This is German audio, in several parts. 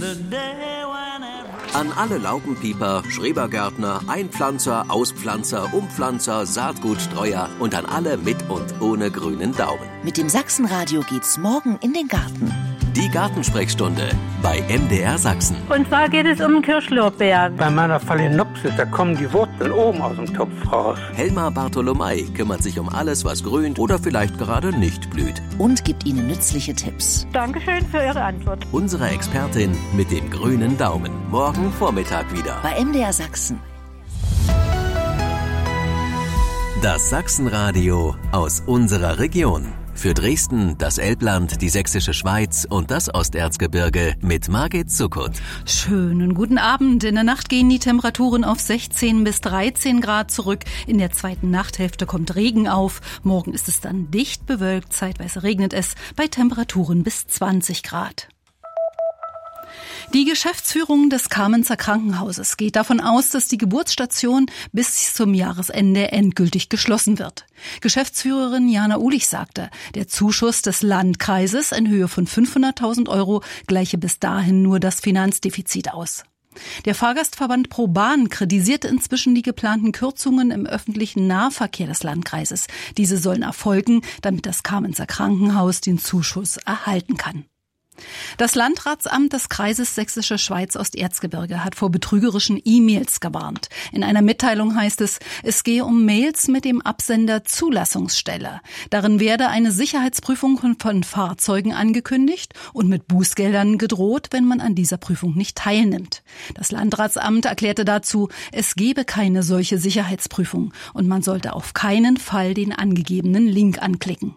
An alle Laubenpieper, Schrebergärtner, Einpflanzer, Auspflanzer, Umpflanzer, Saatgutstreuer und an alle mit und ohne grünen Daumen. Mit dem Sachsenradio geht's morgen in den Garten. Die Gartensprechstunde bei MDR Sachsen. Und zwar geht es um Kirschlorbeer. Bei meiner Phalaenopsis, da kommen die Wurzeln oben aus dem Topf raus. Helma Bartolomei kümmert sich um alles, was grünt oder vielleicht gerade nicht blüht. Und gibt Ihnen nützliche Tipps. Dankeschön für Ihre Antwort. Unsere Expertin mit dem grünen Daumen. Morgen Vormittag wieder. Bei MDR Sachsen. Das Sachsenradio aus unserer Region. Für Dresden, das Elbland, die Sächsische Schweiz und das Osterzgebirge mit Margit Zuckert. Schönen guten Abend. In der Nacht gehen die Temperaturen auf 16 bis 13 Grad zurück. In der zweiten Nachthälfte kommt Regen auf. Morgen ist es dann dicht bewölkt, zeitweise regnet es bei Temperaturen bis 20 Grad. Die Geschäftsführung des Kamenzer Krankenhauses geht davon aus, dass die Geburtsstation bis zum Jahresende endgültig geschlossen wird. Geschäftsführerin Jana Ulich sagte, der Zuschuss des Landkreises in Höhe von 500.000 € gleiche bis dahin nur das Finanzdefizit aus. Der Fahrgastverband ProBahn kritisiert inzwischen die geplanten Kürzungen im öffentlichen Nahverkehr des Landkreises. Diese sollen erfolgen, damit das Kamenzer Krankenhaus den Zuschuss erhalten kann. Das Landratsamt des Kreises Sächsische Schweiz-Osterzgebirge hat vor betrügerischen E-Mails gewarnt. In einer Mitteilung heißt es, es gehe um Mails mit dem Absender Zulassungsstelle. Darin werde eine Sicherheitsprüfung von Fahrzeugen angekündigt und mit Bußgeldern gedroht, wenn man an dieser Prüfung nicht teilnimmt. Das Landratsamt erklärte dazu, es gebe keine solche Sicherheitsprüfung und man sollte auf keinen Fall den angegebenen Link anklicken.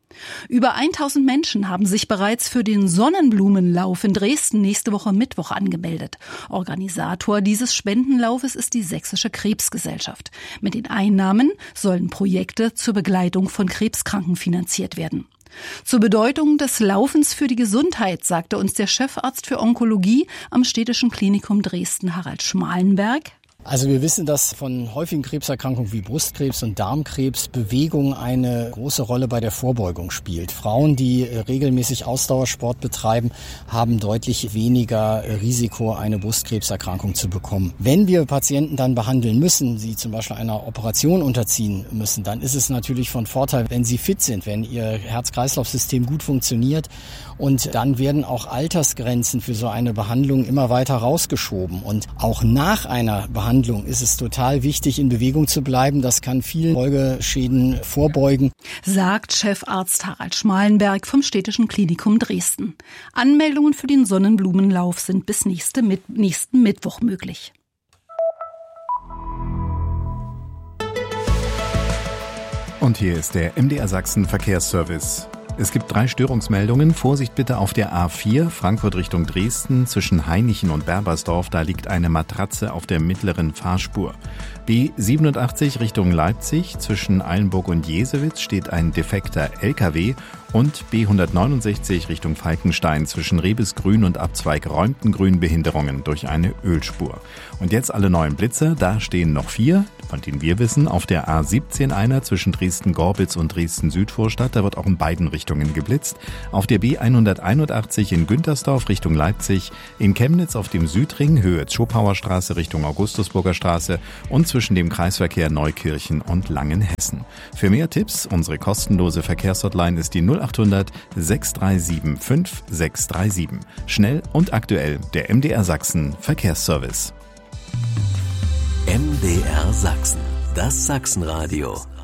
Über 1000 Menschen haben sich bereits für den Sonnenblumenlauf in Dresden nächste Woche Mittwoch angemeldet. Organisator dieses Spendenlaufes ist die Sächsische Krebsgesellschaft. Mit den Einnahmen sollen Projekte zur Begleitung von Krebskranken finanziert werden. Zur Bedeutung des Laufens für die Gesundheit sagte uns der Chefarzt für Onkologie am Städtischen Klinikum Dresden, Harald Schmalenberg. Also wir wissen, dass von häufigen Krebserkrankungen wie Brustkrebs und Darmkrebs Bewegung eine große Rolle bei der Vorbeugung spielt. Frauen, die regelmäßig Ausdauersport betreiben, haben deutlich weniger Risiko, eine Brustkrebserkrankung zu bekommen. Wenn wir Patienten dann behandeln müssen, sie zum Beispiel einer Operation unterziehen müssen, dann ist es natürlich von Vorteil, wenn sie fit sind, wenn ihr Herz-Kreislauf-System gut funktioniert. Und dann werden auch Altersgrenzen für so eine Behandlung immer weiter rausgeschoben. Und auch nach einer Behandlung ist es total wichtig, in Bewegung zu bleiben. Das kann vielen Folgeschäden vorbeugen. Sagt Chefarzt Harald Schmalenberg vom Städtischen Klinikum Dresden. Anmeldungen für den Sonnenblumenlauf sind bis nächsten Mittwoch möglich. Und hier ist der MDR Sachsen Verkehrsservice. Es gibt 3 Störungsmeldungen. Vorsicht bitte auf der A4, Frankfurt Richtung Dresden, zwischen Hainichen und Berbersdorf. Da liegt eine Matratze auf der mittleren Fahrspur. B87 Richtung Leipzig, zwischen Eilenburg und Jesewitz steht ein defekter LKW. Und B169 Richtung Falkenstein, zwischen Rebesgrün und Abzweig Räumtengrün Behinderungen durch eine Ölspur. Und jetzt alle neuen Blitzer, da stehen noch 4, von denen wir wissen, auf der A17 einer zwischen Dresden-Gorbitz und Dresden-Südvorstadt, da wird auch in beiden Richtungen geblitzt. Auf der B181 in Güntersdorf Richtung Leipzig, in Chemnitz auf dem Südring, Höhe Zschopauer Straße Richtung Augustusburger Straße und zwischen dem Kreisverkehr Neukirchen und Langenhessen. Für mehr Tipps, unsere kostenlose Verkehrshotline ist die 0800 637 5637. Schnell und aktuell der MDR Sachsen Verkehrsservice. MDR Sachsen, das Sachsenradio